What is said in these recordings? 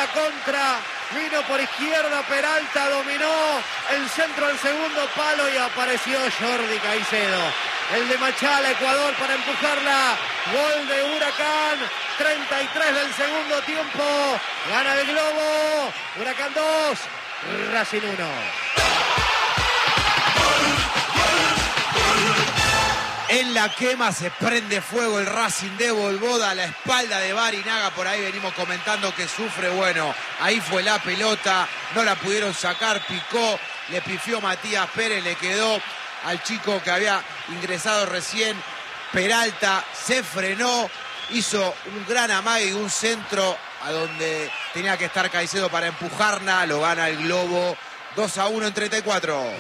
la contra. Vino por izquierda Peralta, dominó el centro al segundo palo y apareció Jordi Caicedo. El de Machala, Ecuador, para empujarla. Gol de Huracán. 33 del segundo tiempo. Gana el Globo. Huracán 2, Racing 1. En la quema se prende fuego el Racing de Bolboda a la espalda de Barinaga. Por ahí venimos comentando que sufre. Bueno, ahí fue la pelota. No la pudieron sacar. Picó. Le pifió Matías Pérez. Le quedó al chico que había ingresado recién. Peralta se frenó. Hizo un gran amague y un centro a donde tenía que estar Caicedo para empujarla. Lo gana el Globo. 2-1 en 34.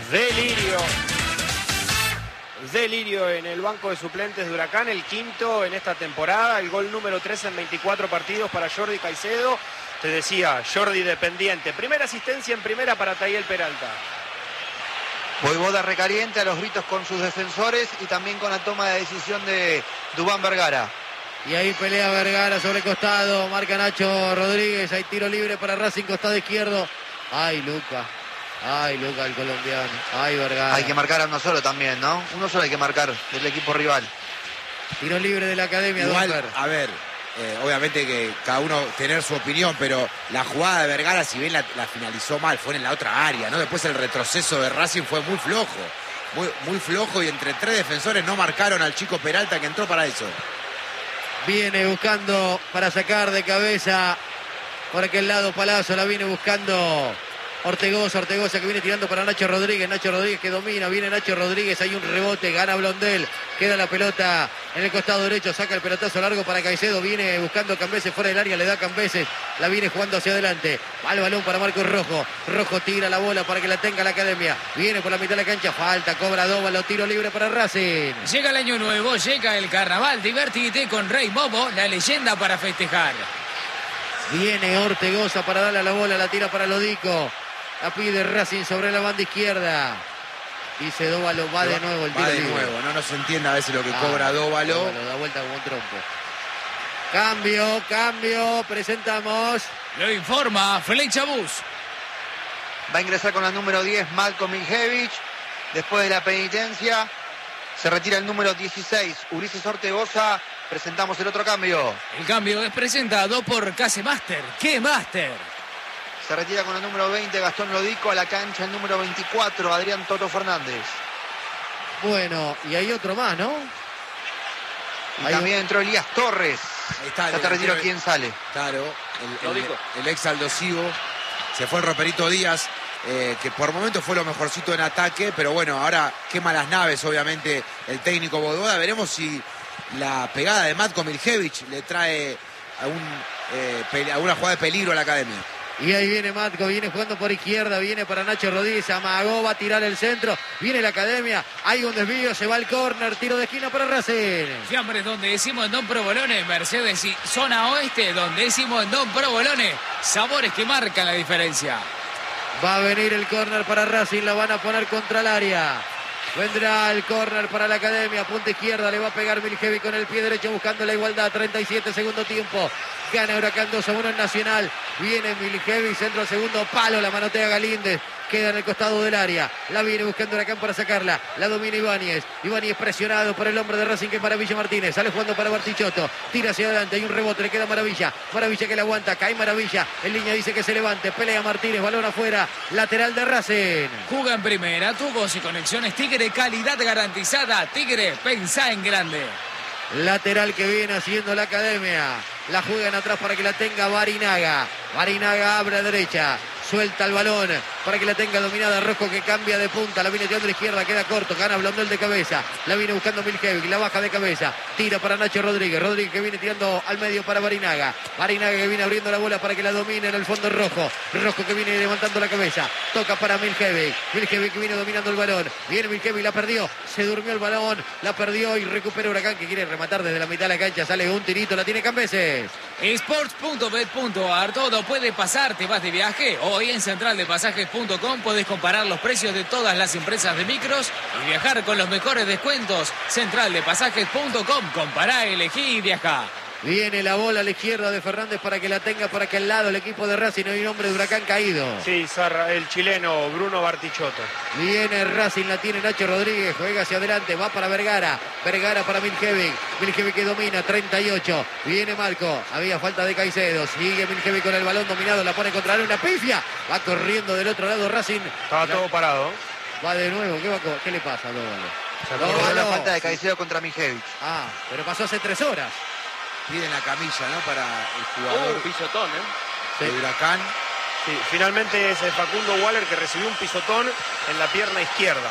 Delirio en el banco de suplentes de Huracán, el quinto en esta temporada, el gol número 3 en 24 partidos para Jordi Caicedo. Te decía, Jordi dependiente. Primera asistencia en primera para Tayel Peralta. Voivoda recaliente a los gritos con sus defensores y también con la toma de decisión de Dubán Vergara. Y ahí pelea Vergara sobre costado, marca Nacho Rodríguez, hay tiro libre para Racing, costado izquierdo. Ay, Luca el colombiano, ay Vergara. Hay que marcar a uno solo también, ¿no? Uno solo hay que marcar del equipo rival. Tiro libre de la Academia. Igual, a ver, obviamente que cada uno tener su opinión, pero la jugada de Vergara, si bien la finalizó mal, fue en la otra área, ¿no? Después el retroceso de Racing fue muy flojo, muy flojo, y entre tres defensores no marcaron al chico Peralta que entró para eso. Viene buscando para sacar de cabeza por aquel lado Palazzo, la viene buscando Ortegoza que viene tirando para Nacho Rodríguez que domina, viene Nacho Rodríguez, hay un rebote, gana Blondel, queda la pelota en el costado derecho, saca el pelotazo largo para Caicedo, viene buscando Cambeses fuera del área, le da Cambeses, la viene jugando hacia adelante, va el balón para Marcos Rojo tira la bola para que la tenga la Academia, viene por la mitad de la cancha, falta, cobra Dóvalo, tiro libre para Racing. Llega el año nuevo, llega el carnaval, divertite con Rey Momo, la leyenda para festejar. Viene Ortegoza para darle a la bola, la tira para Lodico. La pide Racing sobre la banda izquierda. Dice Dóvalo, va de nuevo el tiro libre. No se entiende a veces lo que cobra Dóvalo. Dóvalo da vuelta como un trompo. Cambio, presentamos. Lo informa Flecha Bus. Va a ingresar con la número 10 Malcolm Miljevic. Después de la penitencia se retira el número 16 Ulises Ortegoza. Presentamos el otro cambio. El cambio es presentado por Casemaster. ¡Qué Master! Se retira con el número 20 Gastón Lodico, a la cancha el número 24 Adrián Toto Fernández. Bueno, y hay otro más, ¿no? Y también entró Elías Torres. Ahí está, ya te retiro quién sale. Claro, el ex Aldosivo. Se fue el Roperito Díaz, que por momentos fue lo mejorcito en ataque, pero bueno, ahora quema las naves, obviamente, el técnico Voivoda. Veremos si la pegada de Matko Miljevic le trae alguna jugada de peligro a la Academia. Y ahí viene Matko, viene jugando por izquierda, viene para Nacho Rodríguez, amagó, va a tirar el centro, viene la Academia, hay un desvío, se va al córner, tiro de esquina para Racing. Fiambres donde decimos Don Provolone, Mercedes y zona oeste donde decimos Don Provolone, sabores que marcan la diferencia. Va a venir el córner para Racing, la van a poner contra el área. Vendrá el córner para la Academia, punta izquierda, le va a pegar Miljevic con el pie derecho buscando la igualdad, 37 segundo tiempo. Gana Huracán 2-1 en Nacional. Viene Miljevic, centro al segundo palo, la manotea Galíndez. Queda en el costado del área. La viene buscando Huracán para sacarla. La domina Ibáñez. Ibáñez presionado por el hombre de Racing que es Maravilla Martínez. Sale jugando para Bartichotto. Tira hacia adelante. Hay un rebote. Le queda Maravilla. Maravilla que la aguanta. Cae Maravilla. En línea dice que se levante. Pelea Martínez. Balón afuera. Lateral de Racing. Juega en primera. Tu voz y conexiones Tigre. Calidad garantizada. Tigre. Pensá en grande. Lateral que viene haciendo la Academia. La juegan atrás para que la tenga Barinaga. Barinaga abre a derecha. Suelta el balón para que la tenga dominada Rojo, que cambia de punta. La viene tirando a la izquierda, queda corto. Gana Blondel de cabeza. La viene buscando Miljevic, la baja de cabeza. Tira para Nacho Rodríguez. Rodríguez que viene tirando al medio para Barinaga. Barinaga que viene abriendo la bola para que la domine en el fondo Rojo. Rojo que viene levantando la cabeza. Toca para Miljevic. Miljevic que viene dominando el balón. Viene Miljevic, la perdió. Se durmió el balón. La perdió y recupera Huracán que quiere rematar desde la mitad de la cancha. Sale un tirito, la tiene Cambeses. Sports.bet.ar, todo puede pasar, te vas de viaje. Hoy en centraldepasajes.com podés comparar los precios de todas las empresas de micros y viajar con los mejores descuentos. Centraldepasajes.com, compará, elegí y viajá. Viene la bola a la izquierda de Fernández para que la tenga por aquel lado el equipo de Racing. Hay un hombre de Huracán caído. Sí, Zarra, el chileno Bruno Bartichotto. Viene Racing, la tiene Nacho Rodríguez, juega hacia adelante, va para Vergara. Vergara para Miljevic. Miljevic que domina, 38. Viene Marco, había falta de Caicedo. Sigue Miljevic con el balón dominado, la pone contra él, una pifia. Va corriendo del otro lado Racing. Estaba todo parado. Va de nuevo, ¿qué le pasa a Por la falta de Caicedo contra Mijevic. Ah, pero pasó hace 3 horas. Piden la camilla, ¿no? Para el jugador pisotón, de Huracán. Sí, finalmente es Facundo Waller que recibió un pisotón en la pierna izquierda.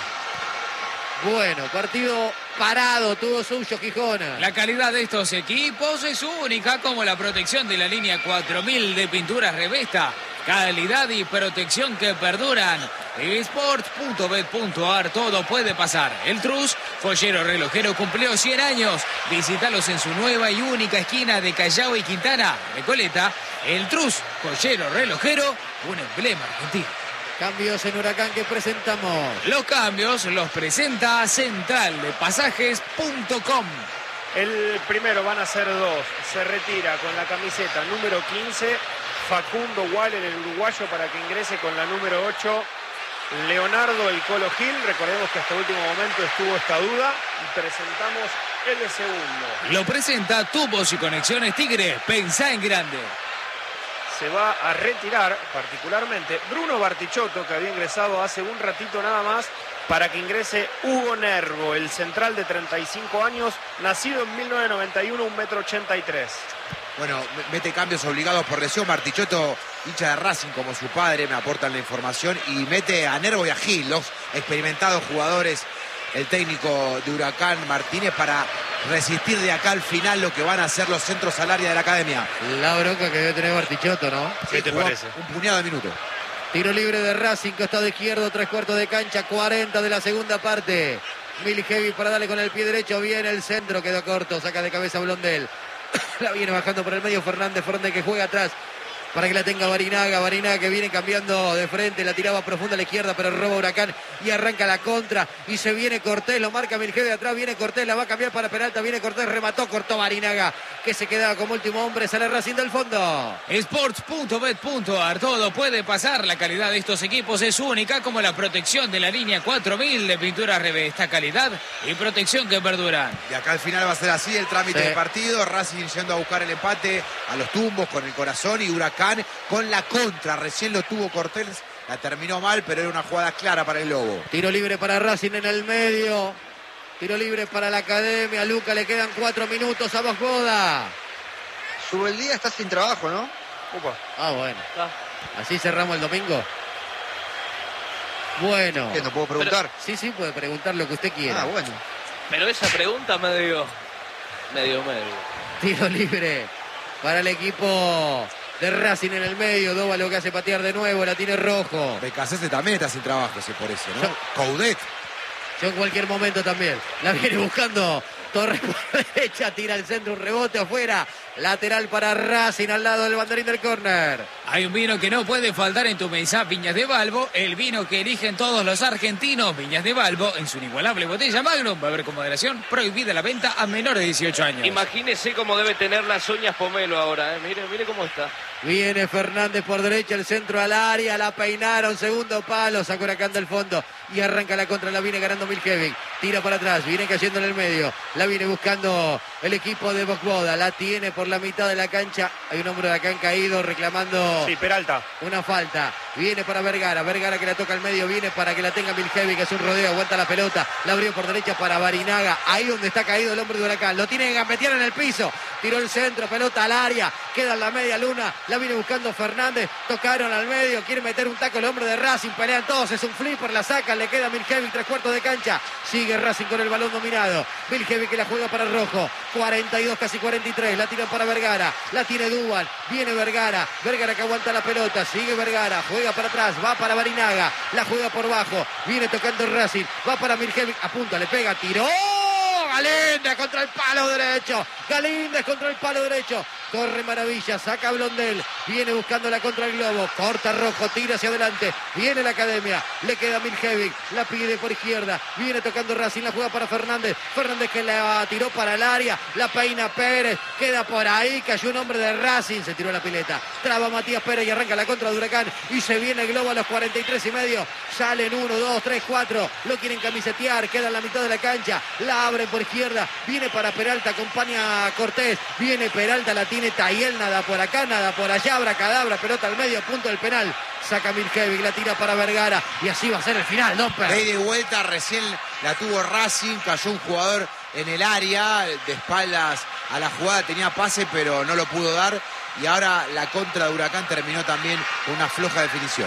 Bueno, partido parado, tuvo suyo Gijón. La calidad de estos equipos es única, como la protección de la línea 4000 de Pinturas Revesta. Calidad y protección que perduran. Sports.bet.ar, todo puede pasar. El Trus, joyero relojero, cumplió 100 años. Visítalos en su nueva y única esquina de Callao y Quintana, Recoleta. El Trus, joyero relojero, un emblema argentino. Cambios en Huracán que presentamos. Los cambios los presenta Central de Pasajes.com. El primero van a ser 2. Se retira con la camiseta número 15 Facundo Waller, el uruguayo, para que ingrese con la número 8 Leonardo El Colo Gil. Recordemos que hasta el último momento estuvo esta duda y presentamos el segundo. Lo presenta Tubos y Conexiones Tigre. Pensá en grande. Se va a retirar particularmente Bruno Bartichotto, que había ingresado hace un ratito nada más, para que ingrese Hugo Nervo, el central de 35 años, nacido en 1991, 1,83 m. Bueno, mete cambios obligados por lesión. Bartichotto, hincha de Racing como su padre, me aportan la información. Y mete a Nervo y a Gil, los experimentados jugadores, el técnico de Huracán Martínez, para resistir de acá al final lo que van a hacer los centros al área de la academia. La bronca que debe tener Bartichotto, ¿no? ¿Qué te parece? Un puñado de minutos. Tiro libre de Racing, costado izquierdo, 3/4 de cancha, 40 de la segunda parte. Miljevic para darle con el pie derecho, viene el centro, quedó corto, saca de cabeza Blondel. La viene bajando por el medio Fernández que juega atrás para que la tenga Barinaga. Barinaga que viene cambiando de frente, la tiraba profunda a la izquierda, pero roba Huracán y arranca la contra. Y se viene Cortés, lo marca Miljevic atrás, viene Cortés, la va a cambiar para Peralta, viene Cortés, remató, cortó Barinaga, que se quedaba como último hombre, sale Racing del fondo. Sports.bet.ar, todo puede pasar. La calidad de estos equipos es única, como la protección de la línea 4000 de Pinturas Revesta. Calidad y protección que perduran. Y acá al final va a ser así el trámite Sí. de partido. Racing yendo a buscar el empate a los tumbos con el corazón, y Huracán con la contra. Recién lo tuvo Cortés, la terminó mal, pero era una jugada clara para el Lobo. Tiro libre para Racing en el medio. Tiro libre para la academia. Luca, le quedan 4 minutos a Bosboda. Subeldía está sin trabajo, ¿no? Upa. Ah, bueno. Así cerramos el domingo. Bueno. ¿Qué, no puedo preguntar? Sí, puede preguntar lo que usted quiera. Ah, bueno. Pero esa pregunta medio. Tiro libre para el equipo de Racing en el medio. Dóvalo que hace patear de nuevo, la tiene Rojo. Becasese también está sin trabajo, si por eso, ¿no? Coudet. Yo en cualquier momento también. La viene buscando Torres por la derecha, tira el centro, un rebote afuera. Lateral para Racing al lado del banderín del córner. Hay un vino que no puede faltar en tu mesa, Viñas de Balbo, el vino que eligen todos los argentinos. Viñas de Balbo, en su inigualable botella Magnum, va a haber con moderación, prohibida la venta a menores de 18 años. Imagínese cómo debe tener las uñas Pomelo ahora, ¿eh? Mire cómo está. Viene Fernández por derecha, el centro al área, la peinaron, segundo palo, sacó Huracán del fondo y arranca la contra, la viene ganando Miljevic, tira para atrás, viene cayendo en el medio, la viene buscando el equipo de Bosboda, la tiene por la mitad de la cancha, hay un hombre de acá caído reclamando Sí, Peralta. una falta, viene para Vergara que la toca al medio, viene para que la tenga Miljevic, que es un rodeo, aguanta la pelota, la abrió por derecha para Barinaga, ahí donde está caído el hombre de Huracán, lo tiene que gambetear en el piso, tiró el centro, pelota al área, queda en la media luna, la viene buscando Fernández, tocaron al medio, quiere meter un taco el hombre de Racing, pelean todos, es un flipper, la sacan, le queda Miljevic, 3/4 de cancha, sigue Racing con el balón dominado, Miljevic que la juega para Rojo, 42, casi 43, la tiran para Vergara, la tiene Duban, viene Vergara que aguanta la pelota, sigue Vergara, juega para atrás, va para Barinaga, la juega por bajo, viene tocando Racing, va para Miljevic, apunta, le pega, tiró. Galíndez contra el palo derecho. Galíndez contra el palo derecho. corre Maravilla, saca Blondel, viene buscando la contra el globo, corta Rojo, tira hacia adelante, viene la Academia, le queda Miljevic, la pide por izquierda, viene tocando Racing, la juega para Fernández, Fernández que la tiró para el área, la peina Pérez, queda por ahí, cayó un hombre de Racing, se tiró la pileta, traba Matías Pérez y arranca la contra de Huracán y se viene el globo a los 43 y medio, salen 1, 2, 3, 4, lo quieren camisetear, queda en la mitad de la cancha, la abren por izquierda, viene para Peralta, acompaña a Cortés, viene Peralta, la tiene Tayel, nada por acá, nada por allá, abracadabra, pelota al medio, punto del penal, saca Miljevic, la tira para Vergara y así va a ser el final, Domper. De vuelta, recién la tuvo Racing, cayó un jugador en el área, de espaldas a la jugada, tenía pase pero no lo pudo dar. Y ahora la contra de Huracán terminó también con una floja definición.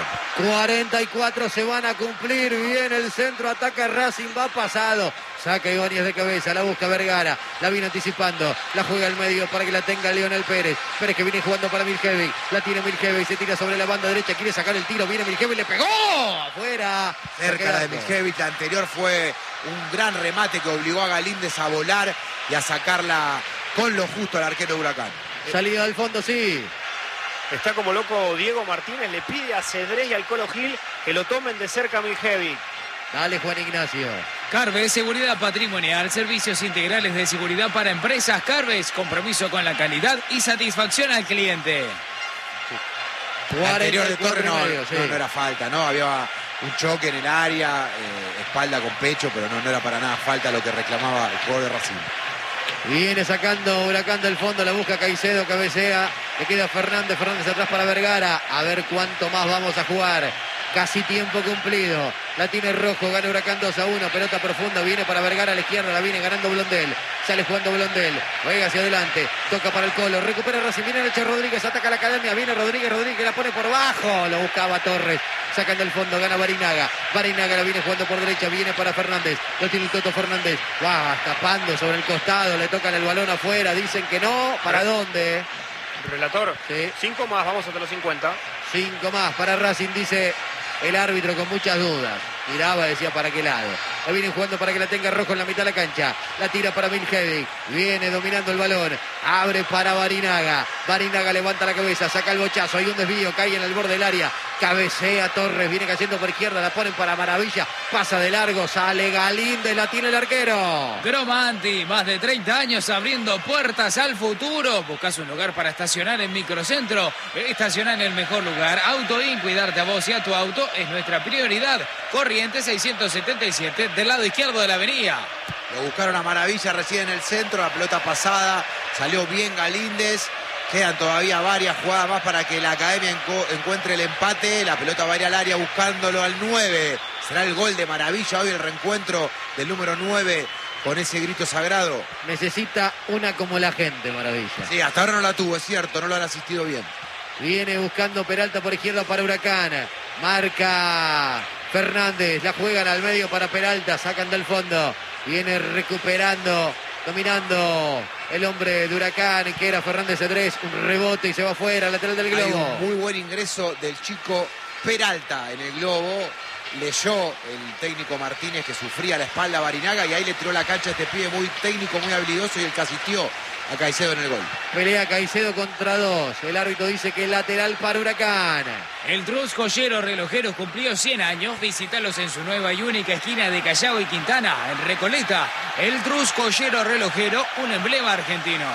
44 se van a cumplir. Viene el centro, ataca Racing, va pasado. Saca Ibáñez de cabeza, la busca Vergara. La viene anticipando, la juega al medio para que la tenga Leonel Pérez. Pérez que viene jugando para Miljevic. La tiene Miljevic, se tira sobre la banda derecha, quiere sacar el tiro. Viene Miljevic, le pegó. Afuera. Cerca la de Miljevic, la anterior fue un gran remate que obligó a Galíndez a volar y a sacarla con lo justo al arquero de Huracán. Salida al fondo, sí. Está como loco Diego Martínez, le pide a Cedrés y al Colo Gil que lo tomen de cerca a Miljevic. Dale, Juan Ignacio. Carves, seguridad patrimonial, servicios integrales de seguridad para empresas. Carves, compromiso con la calidad y satisfacción al cliente. El anterior de Torre no sí. no era falta, ¿no? Había un choque en el área, espalda con pecho, pero no era para nada falta lo que reclamaba el jugador de Racing. Viene sacando Huracán del fondo, la busca Caicedo, cabecea, le queda Fernández atrás para Vergara, a ver cuánto más vamos a jugar. Casi tiempo cumplido, la tiene Rojo, gana Huracán 2-1, pelota profunda, viene para Vergara a la izquierda, la viene ganando Blondel, sale jugando Blondel, juega hacia adelante, toca para el Colo, recupera Racing, viene Nacho Rodríguez, ataca la Academia, viene Rodríguez la pone por bajo, lo buscaba Torres, sacan del fondo, gana Barinaga la viene jugando por derecha, viene para Fernández, lo tiene el Toto Fernández, va escapando sobre el costado, le tocan el balón afuera, dicen que no, ¿para dónde? Relator, sí. 5 más, vamos hasta los 50. 5 más para Racing, dice el árbitro con muchas dudas. Miraba, decía para qué lado. La viene jugando para que la tenga Rojo en la mitad de la cancha. La tira para Miljevic. Viene dominando el balón. Abre para Barinaga. Barinaga levanta la cabeza, saca el bochazo. Hay un desvío, cae en el borde del área. Cabecea Torres, viene cayendo por izquierda. La ponen para Maravilla. Pasa de largo, sale Galíndez, la tiene el arquero. Gromanti, más de 30 años abriendo puertas al futuro. Buscas un lugar para estacionar en Microcentro. Estacionar en el mejor lugar. Autoin, cuidarte a vos y a tu auto es nuestra prioridad. Corriente 677 del lado izquierdo de la avenida. Lo buscaron a Maravilla recién en el centro, la pelota pasada, salió bien Galíndez. Quedan todavía varias jugadas más para que la Academia encuentre el empate. La pelota va a ir al área buscándolo al 9. Será el gol de Maravilla hoy, el reencuentro del número 9 con ese grito sagrado. Necesita una como la gente, Maravilla. Sí, hasta ahora no la tuvo, es cierto, no lo han asistido bien. Viene buscando Peralta por izquierda para Huracán. Marca Fernández, la juegan al medio para Peralta, sacan del fondo. Viene recuperando, dominando el hombre de Huracán, que era Fernández Cedrés. Un rebote y se va afuera, lateral del globo. Hay un muy buen ingreso del chico Peralta en el globo. Leyó el técnico Martínez que sufría la espalda a Barinaga y ahí le tiró la cancha a este pibe muy técnico, muy habilidoso y el que asistió a Caicedo en el gol. Pelea Caicedo contra 2. El árbitro dice que es lateral para Huracán. El Trus Joyero Relojeros cumplió 100 años. Visítalos en su nueva y única esquina de Callao y Quintana, en Recoleta. El Trus Joyero Relojero, un emblema argentino.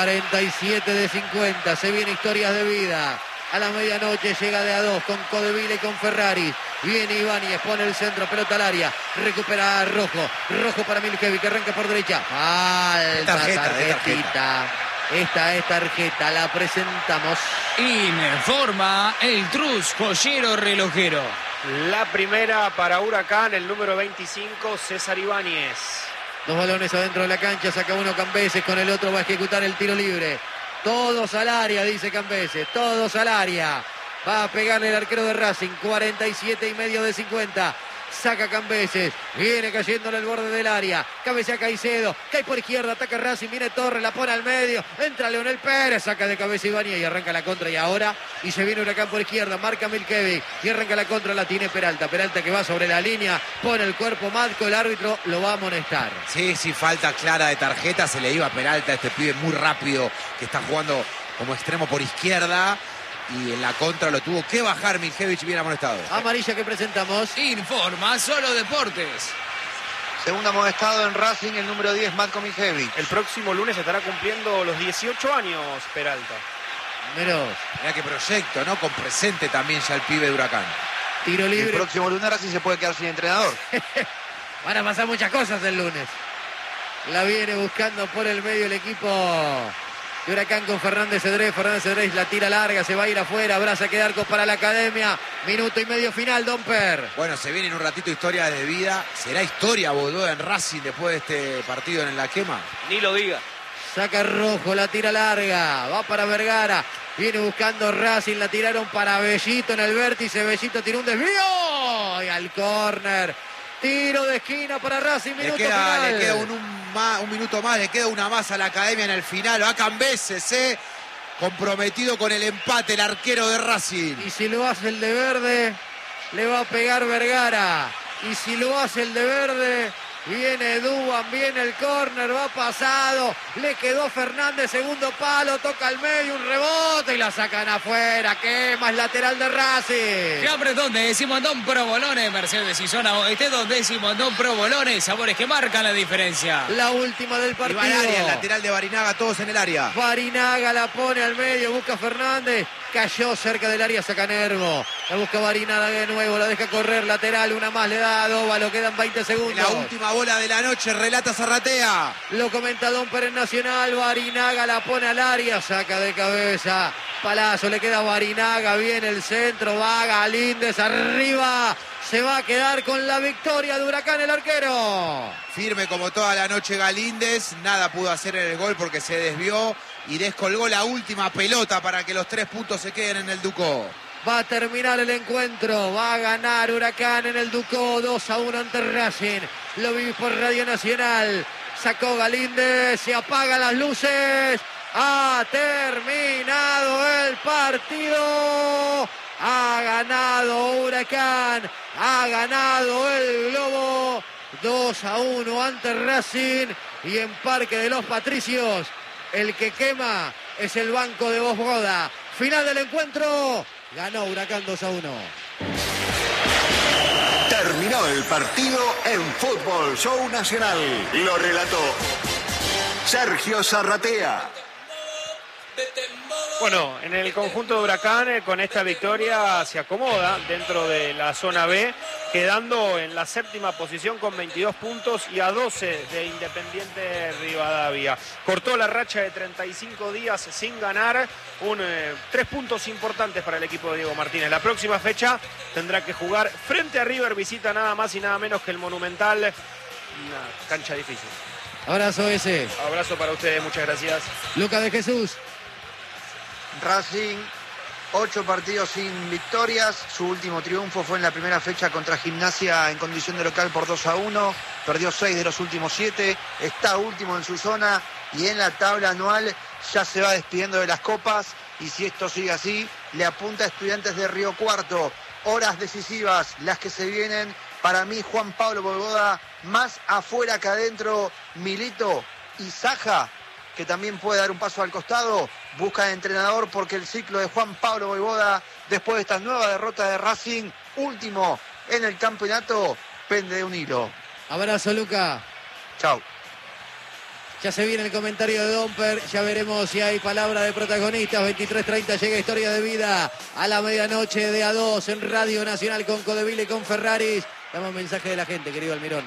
47-50. Se viene Historias de Vida. A la medianoche llega de a 2 con Codevila y con Ferrari. Viene Ibáñez, pone el centro, pelota al área. Recupera Rojo. Rojo para Miljevic, que arranca por derecha. Falta, tarjetita. Esta es tarjeta, la presentamos. Informa el Trus Joyero Relojero. La primera para Huracán, el número 25, César Ibáñez. 2 balones adentro de la cancha, saca uno Cambeses, con el otro va a ejecutar el tiro libre. Todos al área, dice Cambeses, todos al área. Va a pegarle el arquero de Racing, 47,5 de 50. Saca Cambeses, viene cayendo en el borde del área. Cabecea Caicedo, cae por izquierda, ataca Racing, viene Torres, la pone al medio. Entra Leonel Pérez, saca de cabeza Ibáñez y arranca la contra. Y ahora, y se viene Huracán por izquierda, marca Miljevic y arranca la contra, la tiene Peralta. Peralta que va sobre la línea, pone el cuerpo Matco, el árbitro lo va a amonestar. Sí, falta clara de tarjeta, se le iba a Peralta, este pibe muy rápido que está jugando como extremo por izquierda. Y en la contra lo tuvo que bajar Miljevic, bien amonestado. Amarilla que presentamos. Informa Solo Deportes. Segundo amonestado en Racing, el número 10, Matko Miljevic. El próximo lunes estará cumpliendo los 18 años Peralta. Menos. Mirá qué proyecto, ¿no? Con presente también ya el pibe de Huracán. Tiro El libre. próximo lunes Racing se puede quedar sin entrenador. Van a pasar muchas cosas el lunes. La viene buscando por el medio el equipo de Huracán con Fernández Cedrés. Fernández Cedrés la tira larga, se va a ir afuera. Abraza que arcos para la academia. Minuto y medio final, Domper. Bueno, se viene en un ratito historia de vida. ¿Será historia Bolboda en Racing después de este partido en La Quema? Ni lo diga. Saca Rojo, la tira larga. Va para Vergara. Viene buscando Racing. La tiraron para Bellito en el vértice. Bellito tiró un desvío. Y al córner. Tiro de esquina para Racing. Minuto final. Le queda un minuto más. Le queda una más a la academia en el final. Va Cambeses, comprometido con el empate el arquero de Racing. Y si lo hace el de verde, le va a pegar Vergara. Y si lo hace el de verde, viene Duban, viene el córner, va pasado. Le quedó Fernández, segundo palo, toca al medio, un rebote y la sacan afuera. Quema, es lateral de Racing. Fiambres donde Simondón Provolone, Mercedes y Zona Oeste, donde Simondón Provolone, sabores que marcan la diferencia. La última del Y partido. va al área, el lateral de Barinaga, todos en el área. Barinaga la pone al medio, busca Fernández. Cayó cerca del área, saca Nervo. La busca Barinaga de nuevo, la deja correr, lateral, una más le da a Dóvalo, quedan 20 segundos. La última bola de la noche, relata Zarratea. Lo comenta Domper en Nacional. Barinaga la pone al área, saca de cabeza. Palazzo, le queda a Barinaga, viene el centro, va Galíndez arriba. Se va a quedar con la victoria de Huracán el arquero. Firme como toda la noche Galíndez, nada pudo hacer en el gol porque se desvió y descolgó la última pelota para que los 3 puntos se queden en el Ducó. Va a terminar el encuentro, va a ganar Huracán en el Ducó 2-1 ante Racing. Lo vivís por Radio Nacional. Sacó Galíndez, se apagan las luces. Ha terminado el partido. Ha ganado Huracán, ha ganado el Globo 2-1 ante Racing. Y en Parque de los Patricios, el que quema es el banco de Bolboda. Final del encuentro, ganó Huracán 2-1. Terminó el partido en Fútbol Show Nacional. Lo relató Sergio Zarratea. Bueno, en el conjunto de Huracán con esta victoria se acomoda dentro de la zona B, quedando en la 7ª posición con 22 puntos y a 12 de Independiente Rivadavia. Cortó la racha de 35 días sin ganar, 3 puntos importantes para el equipo de Diego Martínez. La próxima fecha tendrá que jugar frente a River, visita nada más y nada menos que el Monumental, una cancha difícil. Abrazo ese. Abrazo para ustedes, muchas gracias. Lucas de Jesús. Racing, 8 partidos sin victorias. Su último triunfo fue en la primera fecha contra Gimnasia en condición de local por 2-1. Perdió 6 de los últimos 7. Está último en su zona y en la tabla anual ya se va despidiendo de las copas. Y si esto sigue así, le apunta a Estudiantes de Río Cuarto. Horas decisivas las que se vienen. Para mí, Juan Pablo Bolboda, más afuera que adentro. Milito y Saja, que también puede dar un paso al costado, busca de entrenador porque el ciclo de Juan Pablo Vojvoda, después de esta nueva derrota de Racing, último en el campeonato, pende de un hilo. Abrazo, Luca. Chau. Ya se viene el comentario de Domper, ya veremos si hay palabra de protagonistas. 23:30 llega Historia de Vida a la medianoche de A2 en Radio Nacional con Codeville y con Ferraris. Damos mensaje de la gente, querido Almirón.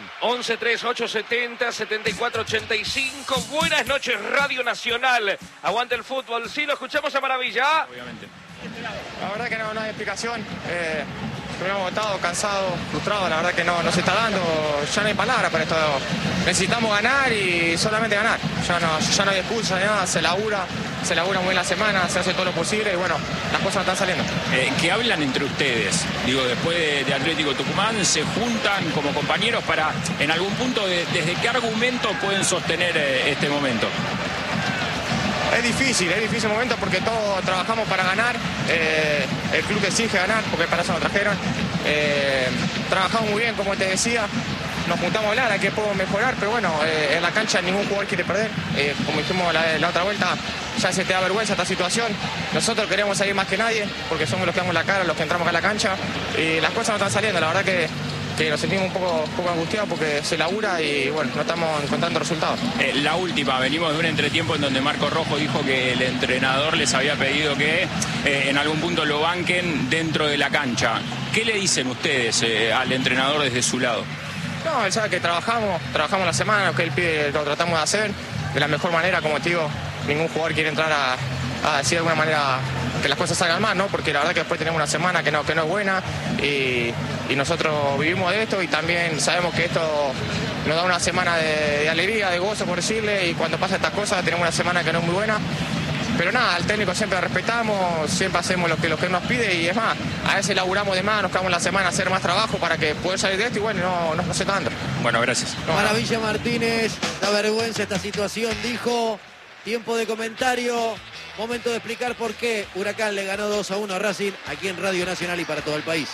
11-3-870-7485. Buenas noches, Radio Nacional. Aguante el fútbol. Sí, lo escuchamos a maravilla. Obviamente. La verdad que no hay explicación. Estuvimos agotados, cansados, frustrados. La verdad que no se está dando. Ya no hay palabras para esto. Necesitamos ganar y solamente ganar. Ya no hay excusa ni nada. Se labura muy bien la semana, se hace todo lo posible y bueno, las cosas no están saliendo. ¿Qué hablan entre ustedes? Digo, después de Atlético Tucumán, se juntan como compañeros para, en algún punto, ¿desde qué argumento pueden sostener este momento? Es difícil el momento porque todos trabajamos para ganar. El club exige ganar porque para eso nos trajeron. Trabajamos muy bien, como te decía. nos juntamos a hablar a qué podemos mejorar, pero bueno, en la cancha ningún jugador quiere perder. Como dijimos la otra vuelta, ya se te da vergüenza esta situación. Nosotros queremos salir más que nadie, porque somos los que damos la cara, los que entramos acá a la cancha, y las cosas no están saliendo. La verdad que nos sentimos un poco angustiados porque se labura y bueno, no estamos encontrando resultados. La última, venimos de un entretiempo en donde Marco Rojo dijo que el entrenador les había pedido que en algún punto lo banquen dentro de la cancha. ¿Qué le dicen ustedes al entrenador desde su lado? No, él sabe que trabajamos la semana, lo que él pide lo tratamos de hacer de la mejor manera. Como te digo, ningún jugador quiere entrar a decir de alguna manera que las cosas salgan mal, ¿no? Porque la verdad que después tenemos una semana que no es buena y nosotros vivimos de esto y también sabemos que esto nos da una semana de alegría, de gozo, por decirle, y cuando pasa estas cosas tenemos una semana que no es muy buena. Pero nada, al técnico siempre respetamos, siempre hacemos lo que nos pide y es más, a veces laburamos de más, nos quedamos la semana a hacer más trabajo para que poder salir de esto y bueno, no sé tanto. Bueno, gracias. Maravilla Martínez, da vergüenza esta situación, dijo. Tiempo de comentario, momento de explicar por qué Huracán le ganó 2-1 a Racing aquí en Radio Nacional y para todo el país.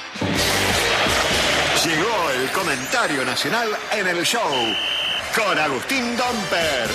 Llegó el comentario nacional en el show con Agustín Domper.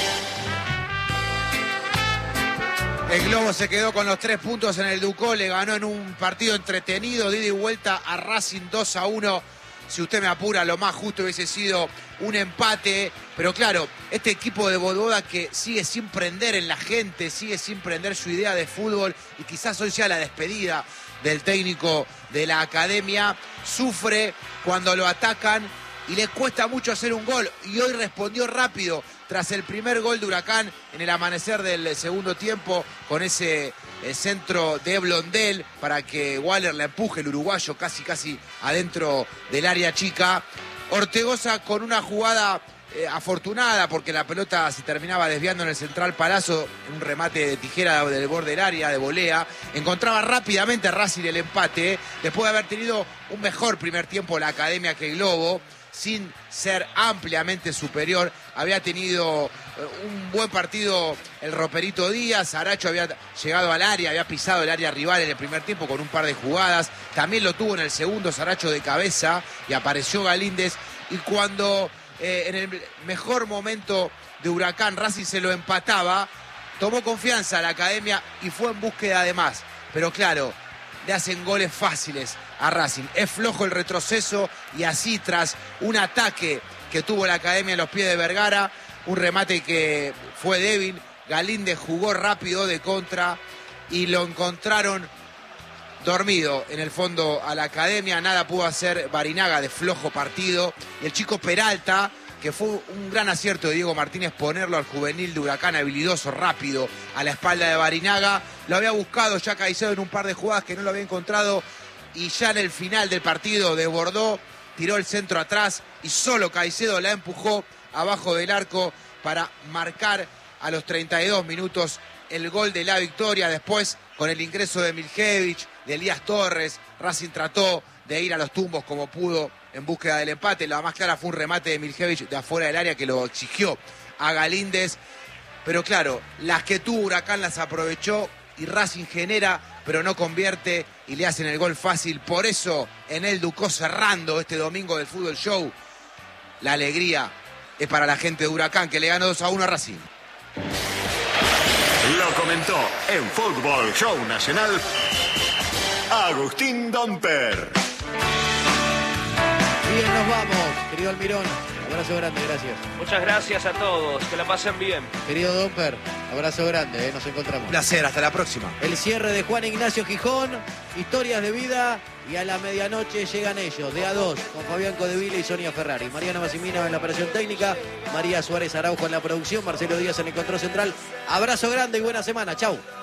El Globo se quedó con los 3 puntos en el Ducó, le ganó en un partido entretenido, de ida y vuelta a Racing 2-1. Si usted me apura, lo más justo hubiese sido un empate. Pero claro, este equipo de Voivoda que sigue sin prender en la gente, sigue sin prender su idea de fútbol y quizás hoy sea la despedida del técnico de la academia, sufre cuando lo atacan y le cuesta mucho hacer un gol. Y hoy respondió rápido tras el primer gol de Huracán en el amanecer del segundo tiempo con ese centro de Blondel para que Waller le empuje, el uruguayo, casi adentro del área chica. Ortegoza con una jugada afortunada porque la pelota se terminaba desviando en el central Palazzo, en un remate de tijera del borde del área, de volea. Encontraba rápidamente Racing el empate, después de haber tenido un mejor primer tiempo la academia que el Globo, sin ser ampliamente superior. Había tenido un buen partido el Roperito Díaz, Saracho había llegado al área, había pisado el área rival en el primer tiempo con un par de jugadas, también lo tuvo en el segundo Saracho de cabeza y apareció Galíndez, y cuando en el mejor momento de Huracán Racing se lo empataba, tomó confianza a la academia y fue en búsqueda de más, pero claro, le hacen goles fáciles a Racing. Es flojo el retroceso y así tras un ataque que tuvo la academia en los pies de Vergara, un remate que fue débil, Galíndez jugó rápido de contra y lo encontraron dormido en el fondo a la academia. Nada pudo hacer Barinaga de flojo partido. Y el chico Peralta, que fue un gran acierto de Diego Martínez ponerlo al juvenil de Huracán, habilidoso, rápido, a la espalda de Barinaga. Lo había buscado ya Caicedo en un par de jugadas que no lo había encontrado y ya en el final del partido desbordó, tiró el centro atrás y solo Caicedo la empujó abajo del arco para marcar a los 32 minutos el gol de la victoria. Después, con el ingreso de Miljevich, de Elías Torres, Racing trató de ir a los tumbos como pudo en búsqueda del empate. La más clara fue un remate de Miljevich de afuera del área que lo exigió a Galíndez. Pero claro, las que tuvo Huracán las aprovechó y Racing genera, pero no convierte y le hacen el gol fácil. Por eso, en el Ducó, cerrando este domingo del Fútbol Show, la alegría es para la gente de Huracán, que le ganó 2-1 a Racing. Lo comentó en Fútbol Show Nacional Agustín Domper. Bien, nos vamos, querido Almirón. Abrazo grande, gracias. Muchas gracias a todos, que la pasen bien. Querido Domper, abrazo grande, nos encontramos. Un placer, hasta la próxima. El cierre de Juan Ignacio Gijón, historias de vida, y a la medianoche llegan ellos, de A2, con Fabián Codeville y Sonia Ferrari. Mariana Massimino en la operación técnica, María Suárez Araujo en la producción, Marcelo Díaz en el control central. Abrazo grande y buena semana, chau.